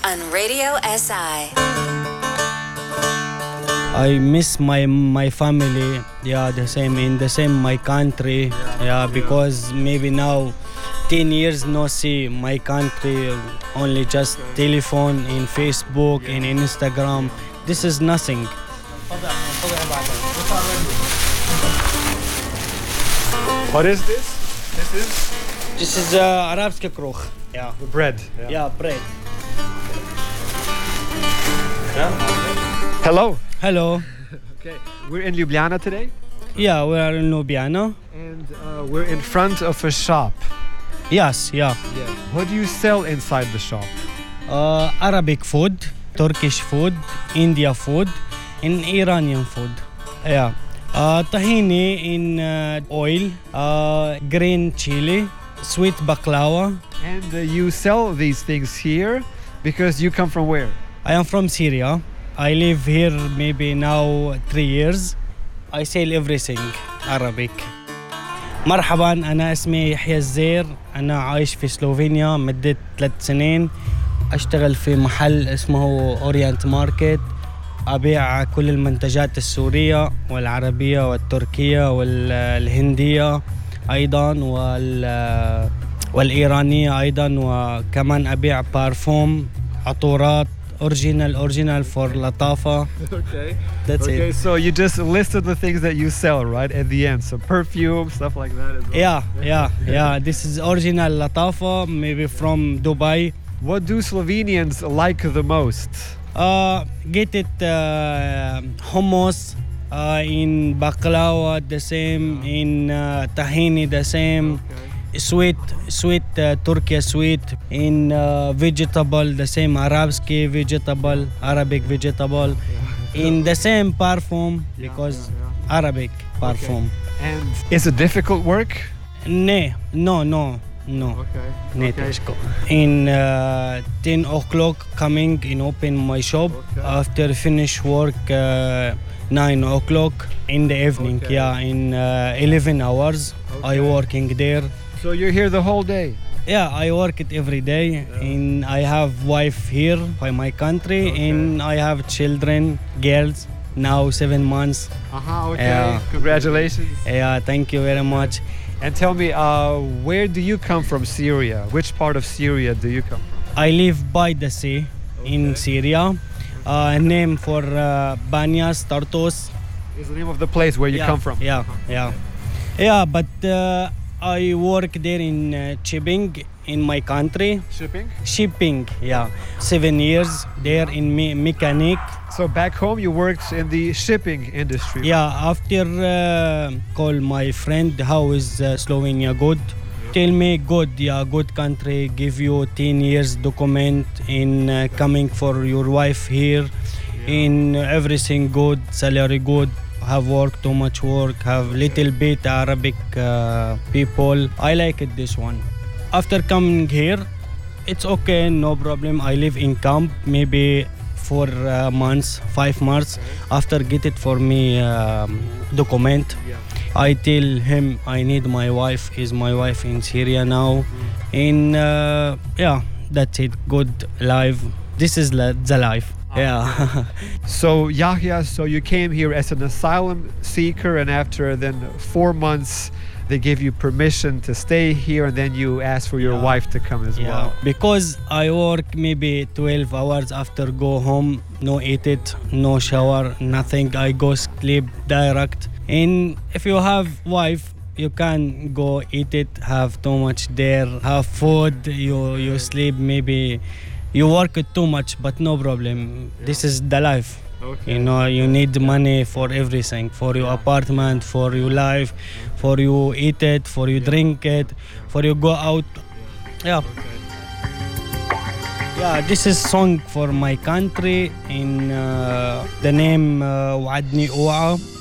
on Radio SI. I miss my family. Yeah, the same my country. Yeah, because maybe now 10 years no see my country, only just telephone, in Facebook, in Instagram. This is nothing. What is this? This is Arabske kroeg. Yeah. The bread. Yeah, bread. Hello. Hello. Okay. We're in Ljubljana today, Yeah, we are in Ljubljana. and we're in front of a shop. Yes, yeah. What do you sell inside the shop? Arabic food, Turkish food, India food, and Iranian food. Yeah. Tahini in oil, green chili, sweet baklava. And you sell these things here because you come from where? I am from Syria. I live here maybe now 3 years. I sell everything Arabic. مرحبا أنا اسمي يحيى الزير. أنا عايش في سلوفينيا مدة 3 سنين. أشتغل في محل اسمه أورينت ماركت. أبيع كل المنتجات السورية والعربية والتركية والهندية أيضا والإيرانية أيضا، وكمان أبيع بارفوم، عطورات original for لطافة. Okay. That's Okay, it. so you just listed the things that you sell, right, at the end. So perfume, stuff like that as well. Yeah. This is original لطافة, maybe from Dubai. What do Slovenians like the most? Get it hummus, in baklava the same, in tahini the same. Sweet Turkey sweet, in vegetable the same, Arabski vegetable, Arabic vegetable, in the same perfume, because Arabic perfume. And is it difficult work? No. Okay. Neteshko. In 10 o'clock coming in open my shop. Okay. After finish work 9 o'clock in the evening. Okay. Yeah, in 11 hours I working there. So you're here the whole day? Yeah, I work it every day. And I have wife here by my country, and I have children, girls, now 7 months. Okay. Yeah. Congratulations. Yeah, thank you very much. And tell me, where do you come from, Syria? Which part of Syria do you come from? I live by the sea in Syria. Name for Banyas, Tartus. Is the name of the place where you come from? Yeah, but I work there in shipping in my country. Shipping, yeah. 7 years there in mechanic. So back home you worked in the shipping industry. Yeah, after call my friend, how is Slovenia good? Tell me good, yeah, good country, give you 10 years document in coming for your wife here, in everything good, salary good, have work, too much work, have little bit Arabic people. I like it, this one. After coming here, it's okay, no problem. I live in camp, maybe 4 months, 5 months. After get it for me document, I tell him I need my wife. Is my wife in Syria now? In yeah, that's it. Good life. This is the life. Yeah. So Yahya, so you came here as an asylum seeker, and after then 4 months they gave you permission to stay here, and then you asked for your wife to come as well. Because I work maybe 12 hours, after go home, no eat it, no shower, nothing. I go sleep direct. And if you have wife, you can go eat it, have too much there, have food, you sleep, maybe you work it too much, but no problem. This is the life. Okay. You know, you need money for everything, for your apartment, for your life, for you eat it, for you drink it, for you go out. Yeah. Yeah, this is song for my country in the name وعدني أوعى.